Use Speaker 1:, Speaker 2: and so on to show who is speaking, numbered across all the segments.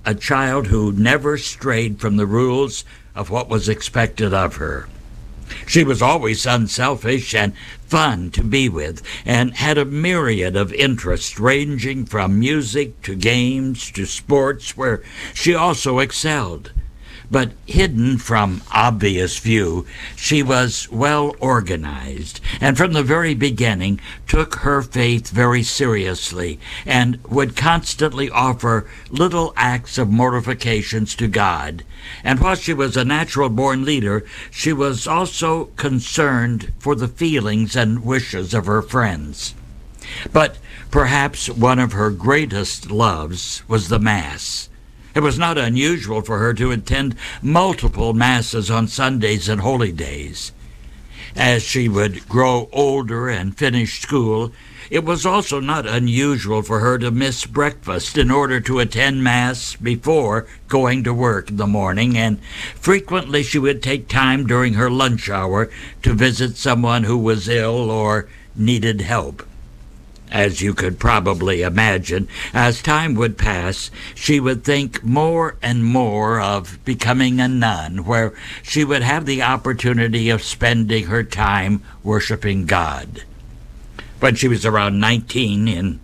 Speaker 1: a child who never strayed from the rules of what was expected of her. She was always unselfish and fun to be with, and had a myriad of interests ranging from music to games to sports where she also excelled. But hidden from obvious view, she was well organized, and from the very beginning took her faith very seriously, and would constantly offer little acts of mortifications to God. And while she was a natural-born leader, she was also concerned for the feelings and wishes of her friends. But perhaps one of her greatest loves was the Mass. It was not unusual for her to attend multiple Masses on Sundays and holy days. As she would grow older and finish school, it was also not unusual for her to miss breakfast in order to attend Mass before going to work in the morning, and frequently she would take time during her lunch hour to visit someone who was ill or needed help. As you could probably imagine, as time would pass, she would think more and more of becoming a nun, where she would have the opportunity of spending her time worshiping God. When she was around 19, in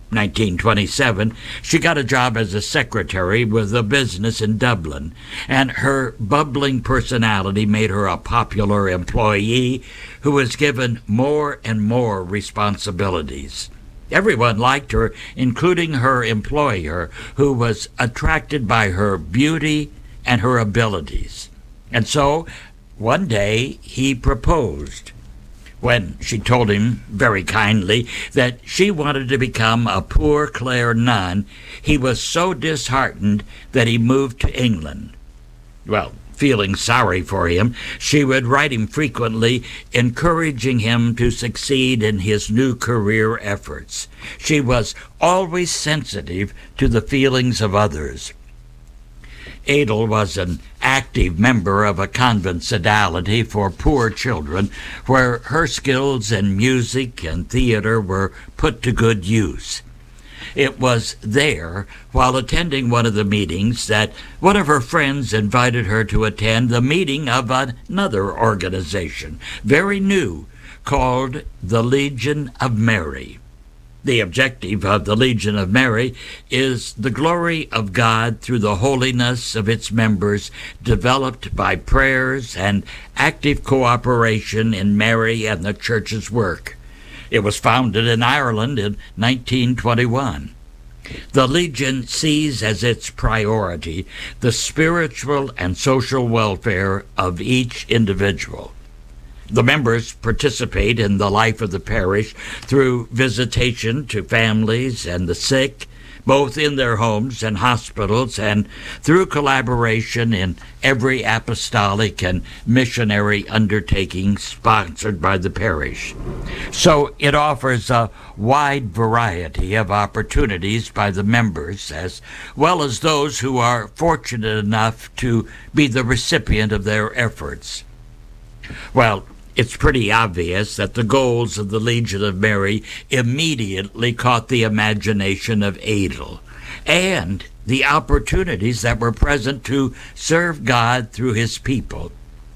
Speaker 1: 1927, she got a job as a secretary with a business in Dublin, and her bubbling personality made her a popular employee who was given more and more responsibilities. Everyone liked her, including her employer, who was attracted by her beauty and her abilities. And so, one day, he proposed. When she told him, very kindly, that she wanted to become a Poor Clare nun, he was so disheartened that he moved to England. Well, feeling sorry for him, she would write him frequently, encouraging him to succeed in his new career efforts. She was always sensitive to the feelings of others. Adel was an active member of a convent sodality for poor children, where her skills in music and theater were put to good use. It was there, while attending one of the meetings, that one of her friends invited her to attend the meeting of another organization, very new, called the Legion of Mary. The objective of the Legion of Mary is the glory of God through the holiness of its members, developed by prayers and active cooperation in Mary and the Church's work. It was founded in Ireland in 1921. The Legion sees as its priority the spiritual and social welfare of each individual. The members participate in the life of the parish through visitation to families and the sick, both in their homes and hospitals, and through collaboration in every apostolic and missionary undertaking sponsored by the parish. So it offers a wide variety of opportunities by the members, as well as those who are fortunate enough to be the recipient of their efforts. Well, it's pretty obvious that the goals of the Legion of Mary immediately caught the imagination of Adel, and the opportunities that were present to serve God through his people.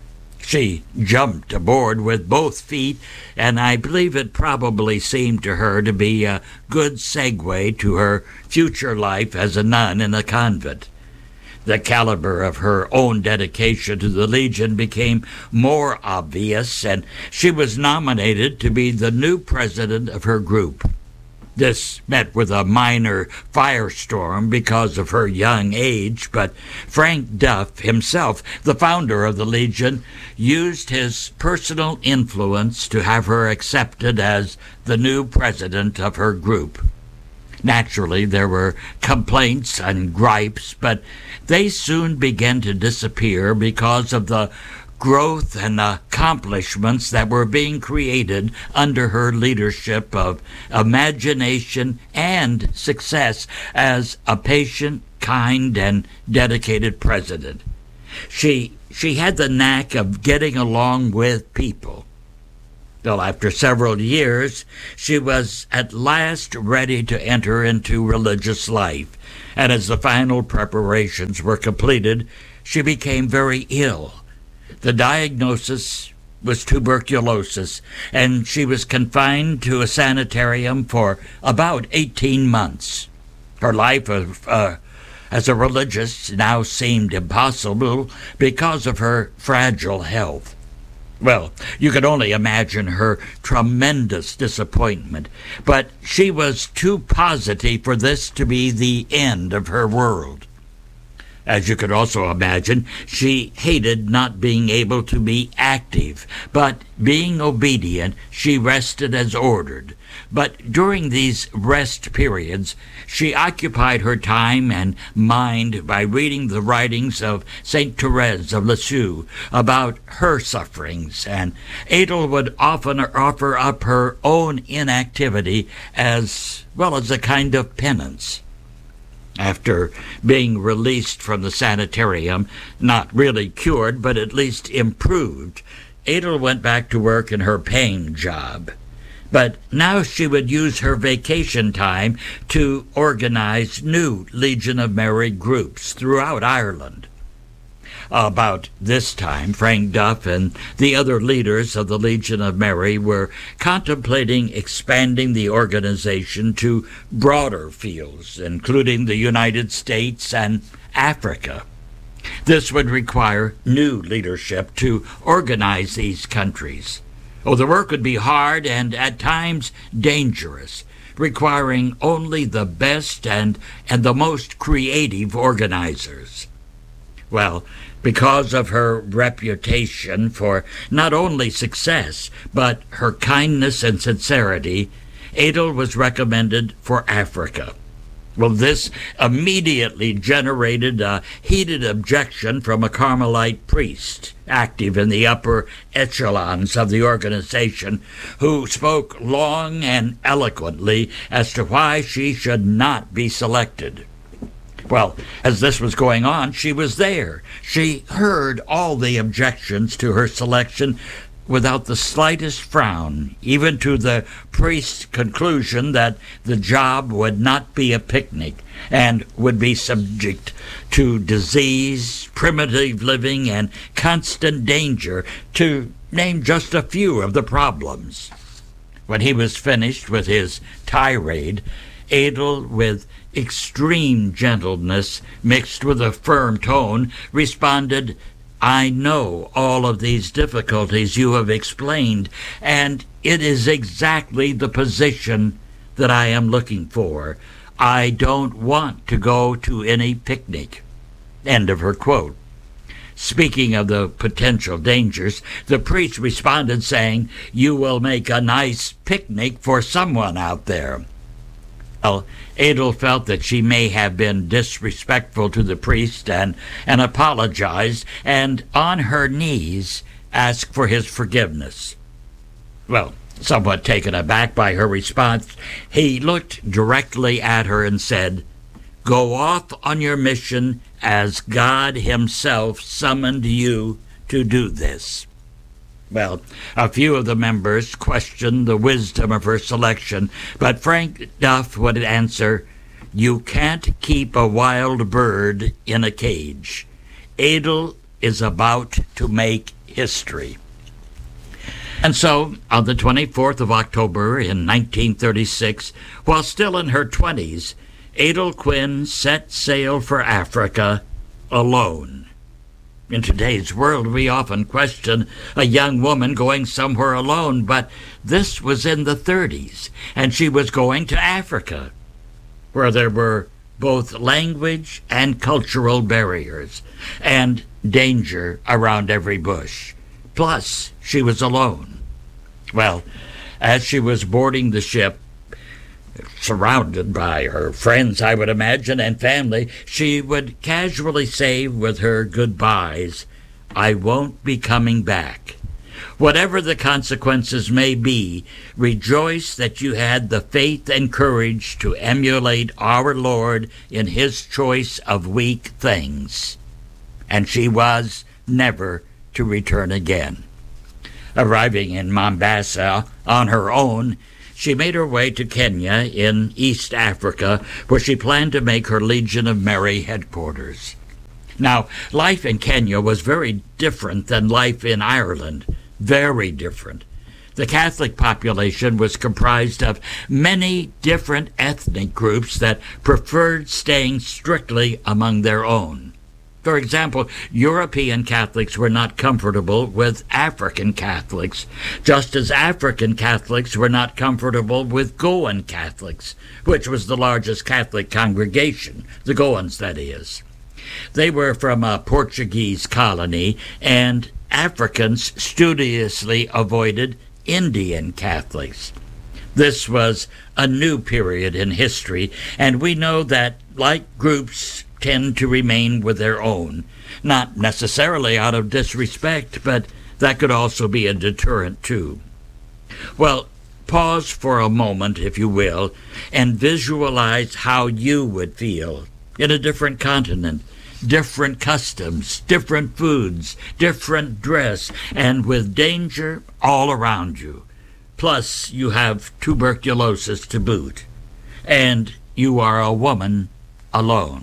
Speaker 1: She jumped aboard with both feet, and I believe it probably seemed to her to be a good segue to her future life as a nun in a convent. The caliber of her own dedication to the Legion became more obvious, and she was nominated to be the new president of her group. This met with a minor firestorm because of her young age, but Frank Duff himself, the founder of the Legion, used his personal influence to have her accepted as the new president of her group. Naturally, there were complaints and gripes, but they soon began to disappear because of the growth and accomplishments that were being created under her leadership of imagination and success as a patient, kind, and dedicated president. She had the knack of getting along with people. Well, after several years, she was at last ready to enter into religious life, and as the final preparations were completed, she became very ill. The diagnosis was tuberculosis, and she was confined to a sanitarium for about 18 months. Her life as a religious now seemed impossible because of her fragile health. Well, you can only imagine her tremendous disappointment, but she was too positive for this to be the end of her world. As you could also imagine, she hated not being able to be active, but being obedient, she rested as ordered. But during these rest periods, she occupied her time and mind by reading the writings of Saint Therese of Lisieux about her sufferings, and Adel would often offer up her own inactivity as well as a kind of penance. After being released from the sanitarium, not really cured, but at least improved, Adel went back to work in her paying job. But now she would use her vacation time to organize new Legion of Mary groups throughout Ireland. About this time, Frank Duff and the other leaders of the Legion of Mary were contemplating expanding the organization to broader fields, including the United States and Africa. This would require new leadership to organize these countries. The work would be hard and at times dangerous, requiring only the best and the most creative organizers. Well, because of her reputation for not only success, but her kindness and sincerity, Adel was recommended for Africa. Well, this immediately generated a heated objection from a Carmelite priest active in the upper echelons of the organization, who spoke long and eloquently as to why she should not be selected. Well, as this was going on, she was there. She heard all the objections to her selection without the slightest frown, even to the priest's conclusion that the job would not be a picnic and would be subject to disease, primitive living, and constant danger, to name just a few of the problems. When he was finished with his tirade, Adel, with extreme gentleness mixed with a firm tone, responded, "I know all of these difficulties you have explained, and it is exactly the position that I am looking for. I don't want to go to any picnic." End of her quote. Speaking of the potential dangers, the priest responded saying, "You will make a nice picnic for someone out there." Well, Adel felt that she may have been disrespectful to the priest and apologized, and on her knees asked for his forgiveness. Well, somewhat taken aback by her response, he looked directly at her and said, "Go off on your mission as God himself summoned you to do this." Well, a few of the members questioned the wisdom of her selection, but Frank Duff would answer, "You can't keep a wild bird in a cage. Adel is about to make history." And so, on the 24th of October in 1936, while still in her 20s, Adel Quinn set sail for Africa alone. In today's world, we often question a young woman going somewhere alone, but this was in the 30s, and she was going to Africa, where there were both language and cultural barriers, and danger around every bush. Plus, she was alone. Well, as she was boarding the ship, surrounded by her friends, I would imagine, and family, she would casually say with her goodbyes, "I won't be coming back. Whatever the consequences may be, rejoice that you had the faith and courage to emulate our Lord in his choice of weak things." And she was never to return again. Arriving in Mombasa on her own, she made her way to Kenya in East Africa, where she planned to make her Legion of Mary headquarters. Now, life in Kenya was very different than life in Ireland. Very different. The Catholic population was comprised of many different ethnic groups that preferred staying strictly among their own. For example, European Catholics were not comfortable with African Catholics, just as African Catholics were not comfortable with Goan Catholics, which was the largest Catholic congregation, the Goans, that is. They were from a Portuguese colony, and Africans studiously avoided Indian Catholics. This was a new period in history, and we know that like groups tend to remain with their own, not necessarily out of disrespect, but that could also be a deterrent too. Well, pause for a moment, if you will, and visualize how you would feel in a different continent, different customs, different foods, different dress, and with danger all around you. Plus, you have tuberculosis to boot, and you are a woman alone.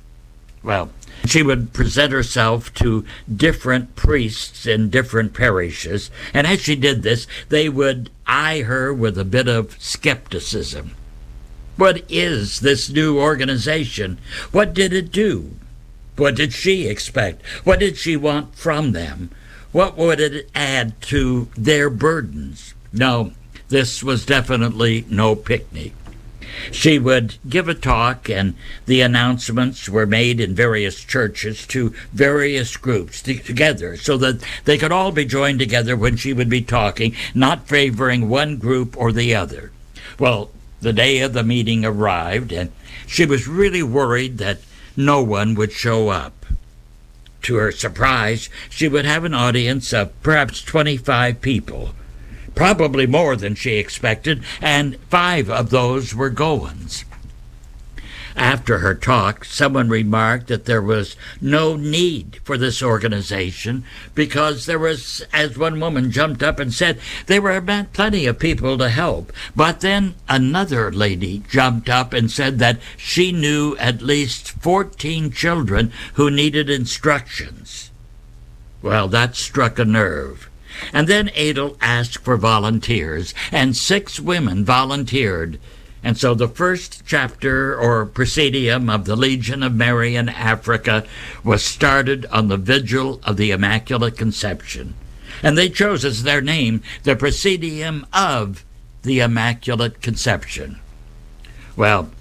Speaker 1: Well, she would present herself to different priests in different parishes, and as she did this, they would eye her with a bit of skepticism. What is this new organization? What did it do? What did she expect? What did she want from them? What would it add to their burdens? No, this was definitely no picnic. She would give a talk, and the announcements were made in various churches to various groups together so that they could all be joined together when she would be talking, not favoring one group or the other. Well, the day of the meeting arrived, and she was really worried that no one would show up. To her surprise, she would have an audience of perhaps 25 people, probably more than she expected, and 5 of those were Goans. After her talk, someone remarked that there was no need for this organization because there was, as one woman jumped up and said, there were plenty of people to help. But then another lady jumped up and said that she knew at least 14 children who needed instructions. Well, that struck a nerve. And then Adel asked for volunteers, and 6 women volunteered. And so the first chapter or Presidium of the Legion of Mary in Africa was started on the Vigil of the Immaculate Conception. And they chose as their name the Presidium of the Immaculate Conception. Well,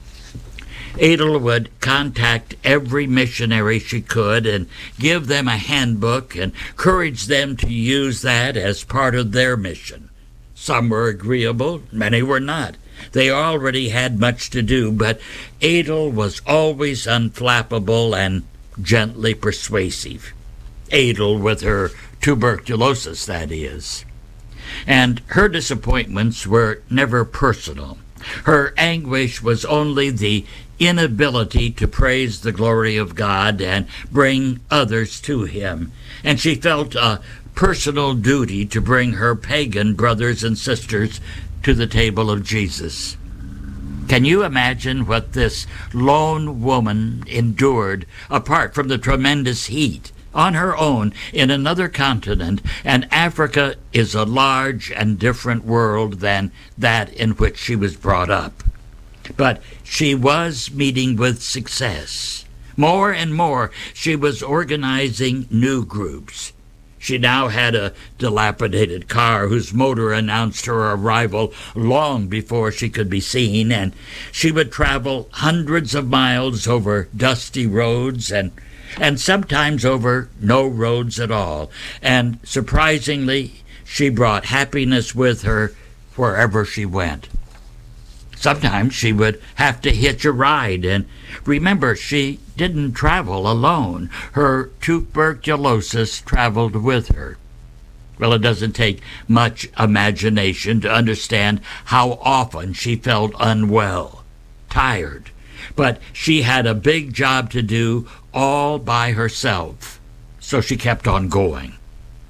Speaker 1: Adel would contact every missionary she could and give them a handbook and encourage them to use that as part of their mission. Some were agreeable, many were not. They already had much to do, but Adel was always unflappable and gently persuasive. Adel with her tuberculosis, that is. And her disappointments were never personal. Her anguish was only the inability to praise the glory of God and bring others to Him. And she felt a personal duty to bring her pagan brothers and sisters to the table of Jesus. Can you imagine what this lone woman endured apart from the tremendous heat on her own in another continent? And Africa is a large and different world than that in which she was brought up. But she was meeting with success. More and more, she was organizing new groups. She now had a dilapidated car whose motor announced her arrival long before she could be seen, and she would travel hundreds of miles over dusty roads and sometimes over no roads at all. And surprisingly, she brought happiness with her wherever she went. Sometimes she would have to hitch a ride, and remember, she didn't travel alone. Her tuberculosis traveled with her. Well, it doesn't take much imagination to understand how often she felt unwell, tired. But she had a big job to do all by herself, so she kept on going.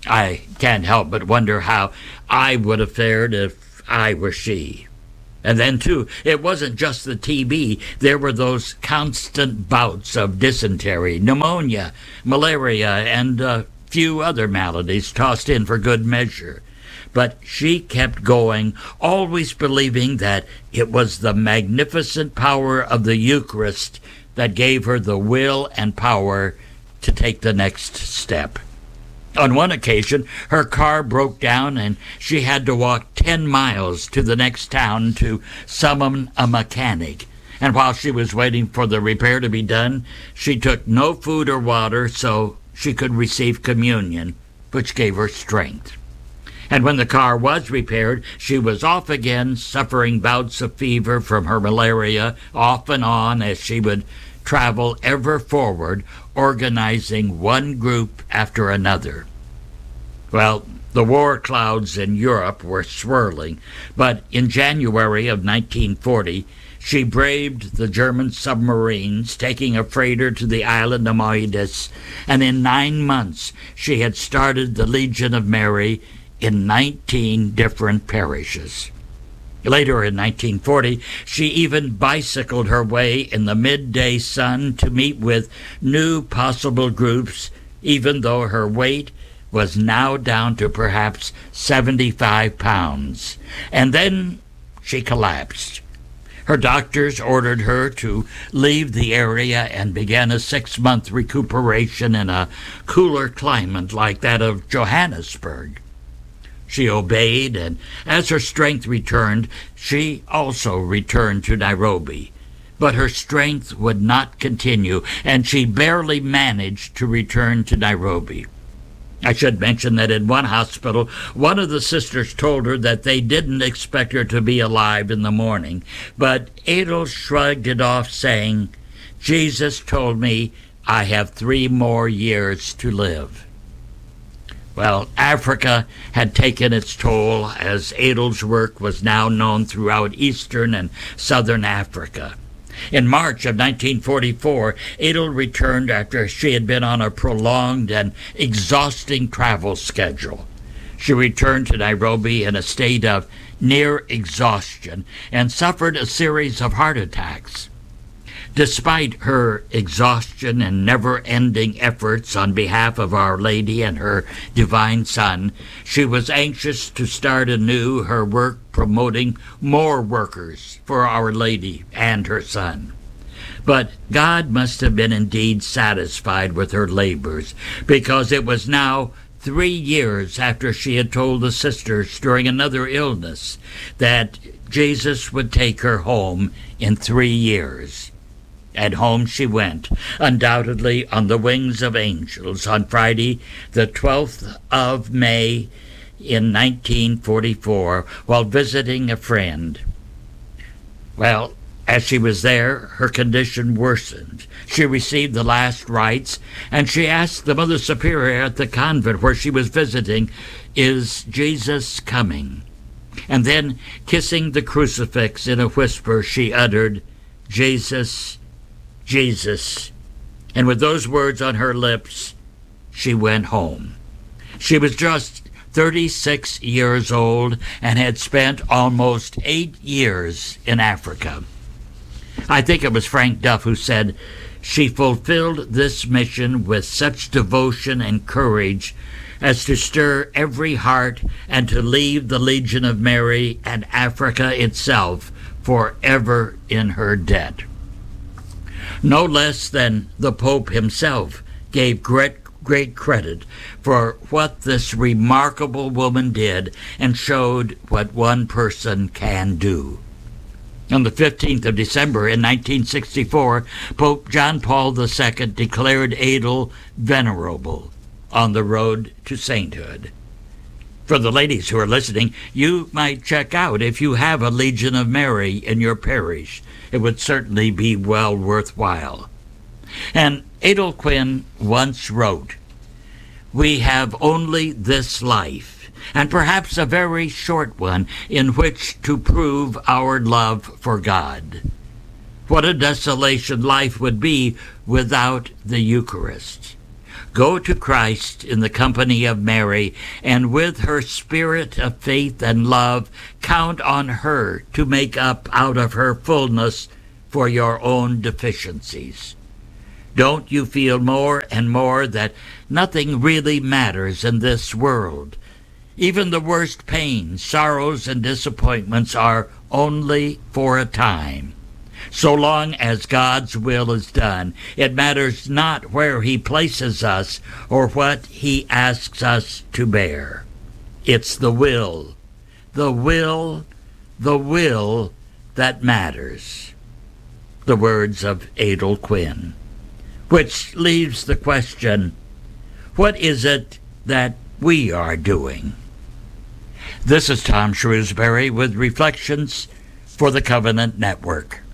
Speaker 1: I can't help but wonder how I would have fared if I were she. And then, too, it wasn't just the TB. There were those constant bouts of dysentery, pneumonia, malaria, and a few other maladies tossed in for good measure. But she kept going, always believing that it was the magnificent power of the Eucharist that gave her the will and power to take the next step. On one occasion, her car broke down and she had to walk 10 miles to the next town to summon a mechanic. And while she was waiting for the repair to be done, she took no food or water so she could receive communion, which gave her strength. And when the car was repaired, she was off again, suffering bouts of fever from her malaria, off and on as she would travel ever forward, organizing one group after another. Well, the war clouds in Europe were swirling, but in January of 1940, she braved the German submarines, taking a freighter to the island of Mauritius, and in 9 months she had started the Legion of Mary in 19 different parishes. Later in 1940, she even bicycled her way in the midday sun to meet with new possible groups, even though her weight was now down to perhaps 75 pounds. And then she collapsed. Her doctors ordered her to leave the area and began a 6-month recuperation in a cooler climate like that of Johannesburg. She obeyed, and as her strength returned, she also returned to Nairobi. But her strength would not continue, and she barely managed to return to Nairobi. I should mention that in one hospital, one of the sisters told her that they didn't expect her to be alive in the morning, but Adel shrugged it off, saying, "Jesus told me I have 3 more years to live." Well, Africa had taken its toll, as Adel's work was now known throughout eastern and southern Africa. In March of 1944, Adel returned after she had been on a prolonged and exhausting travel schedule. She returned to Nairobi in a state of near exhaustion and suffered a series of heart attacks. Despite her exhaustion and never-ending efforts on behalf of Our Lady and her Divine Son, she was anxious to start anew her work promoting more workers for Our Lady and her Son. But God must have been indeed satisfied with her labors, because it was now 3 years after she had told the sisters during another illness that Jesus would take her home in 3 years. And home she went, undoubtedly on the wings of angels, on Friday, the 12th of May in 1944, while visiting a friend. Well, as she was there, her condition worsened. She received the last rites, and she asked the Mother Superior at the convent where she was visiting, "Is Jesus coming?" And then, kissing the crucifix in a whisper, she uttered, "Jesus, Jesus." And with those words on her lips, she went home. She was just 36 years old and had spent almost 8 years in Africa. I think it was Frank Duff who said, "She fulfilled this mission with such devotion and courage as to stir every heart and to leave the Legion of Mary and Africa itself forever in her debt." No less than the Pope himself gave great credit for what this remarkable woman did and showed what one person can do. On the 15th of December in 1964, Pope John Paul II declared Adel venerable on the road to sainthood. For the ladies who are listening, you might check out if you have a Legion of Mary in your parish. It would certainly be well worthwhile. And Adel Quinn once wrote, "We have only this life, and perhaps a very short one, in which to prove our love for God. What a desolation life would be without the Eucharist. Go to Christ in the company of Mary, and with her spirit of faith and love, count on her to make up out of her fullness for your own deficiencies. Don't you feel more and more that nothing really matters in this world? Even the worst pains, sorrows, and disappointments are only for a time. So long as God's will is done, it matters not where He places us or what He asks us to bear. It's the will that matters. The words of Adel Quinn. Which leaves the question, what is it that we are doing? This is Tom Shrewsbury with Reflections for the Covenant Network.